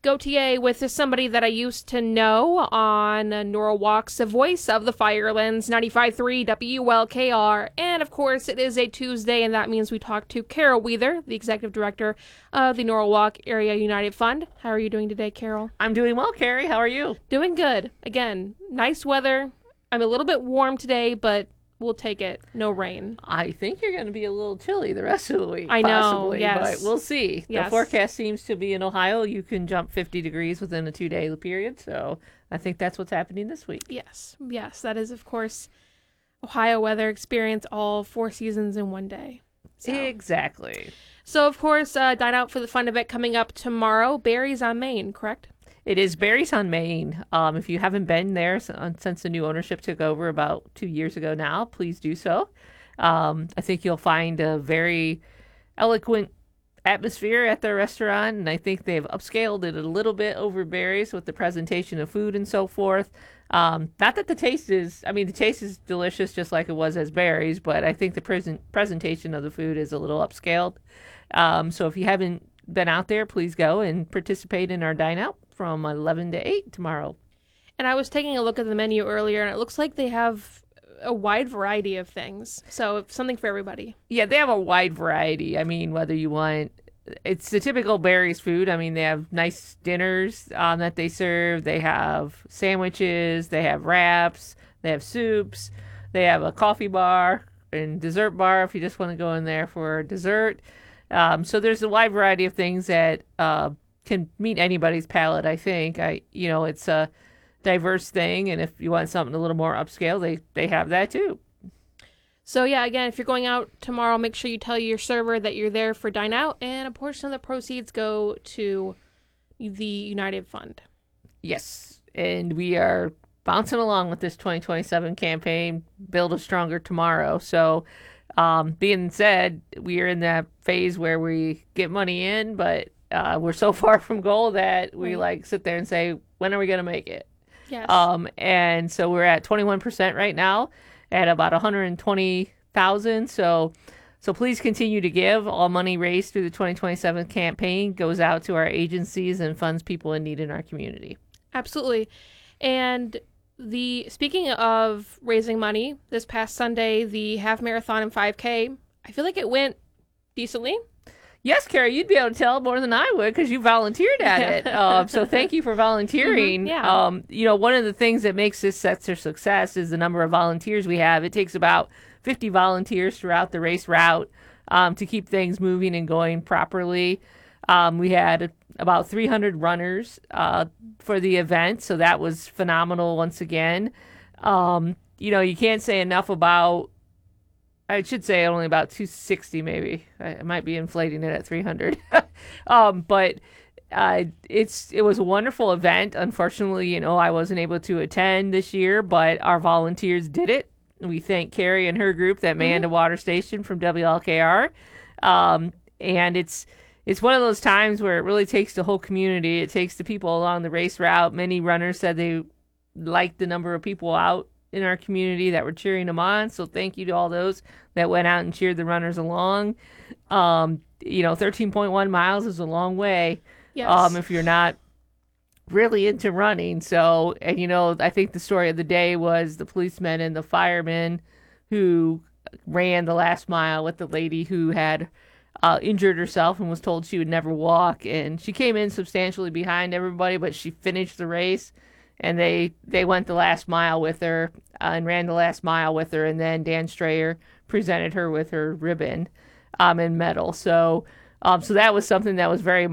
Gautier with somebody that I used to know on Norwalk's the voice of the Firelands, 95.3 WLKR. And of course, it is a Tuesday, and that means we talk to Carol Weather, the executive director of the Norwalk Area United Fund. How are you doing today, Carol? I'm doing well, Carrie. How are you? Doing good. Again, nice weather. I'm a little bit warm today, but we'll take it. No rain. I think you're going to be a little chilly the rest of the week. I know, possibly, yes. but we'll see. Yes. The forecast seems to be in Ohio. You can jump 50 degrees within a 2-day period. So I think that's what's happening this week. Yes. That is, of course, Ohio weather. Experience all 4 seasons in one day. Exactly. So, of course, Dine Out for the Fun event coming up tomorrow. Barry's on Main, correct? It is Barry's on Main. If you haven't been there since the new ownership took over about 2 years ago now, please do so. I think you'll find a very eloquent atmosphere at their restaurant, and I think they've upscaled it a little bit over Barry's with the presentation of food and so forth. Not that the taste is delicious just like it was as Barry's, but I think the presentation of the food is a little upscaled. So if you haven't been out there, please go and participate in our dine out from 11 to 8 tomorrow. And I was taking a look at the menu earlier, and it looks like they have a wide variety of things. So something for everybody. Yeah, they have a wide variety. I mean, whether you want, it's the typical Barry's food. I mean, they have nice dinners that they serve. They have sandwiches. They have wraps. They have soups. They have a coffee bar and dessert bar if you just want to go in there for dessert. So there's a wide variety of things that can meet anybody's palate, I think. It's a diverse thing, and if you want something a little more upscale, they have that too. So yeah, again, if you're going out tomorrow, make sure you tell your server that you're there for Dine Out, and a portion of the proceeds go to the United Fund. Yes, and we are bouncing along with this 2027 campaign, Build a Stronger Tomorrow. So being said, we are in that phase where we get money in, but we're so far from goal that we sit there and say, when are we going to make it? Yes. And so we're at 21% right now at about 120,000. So please continue to give. All money raised through the 2027 campaign goes out to our agencies and funds people in need in our community. Absolutely. And speaking of raising money, this past Sunday, the half marathon and 5K, I feel like it went decently. Yes, Carrie, you'd be able to tell more than I would because you volunteered at it. So thank you for volunteering. Mm-hmm, yeah. One of the things that makes this such a success is the number of volunteers we have. It takes about 50 volunteers throughout the race route to keep things moving and going properly. We had about 300 runners for the event, so that was phenomenal once again. You can't say enough about, I should say only about 260 maybe. I might be inflating it at 300. But it was a wonderful event. Unfortunately, I wasn't able to attend this year, but our volunteers did it. We thank Carrie and her group that manned a water station from WLKR. And it's one of those times where it really takes the whole community. It takes the people along the race route. Many runners said they liked the number of people out in our community that were cheering them on. So thank you to all those that went out and cheered the runners along. 13.1 miles is a long way. Yes. If you're not really into running. So, and I think the story of the day was the policemen and the firemen who ran the last mile with the lady who had injured herself and was told she would never walk. And she came in substantially behind everybody, but she finished the race. And they went the last mile with her and ran the last mile with her. And then Dan Strayer presented her with her ribbon and medal. So that was something that was very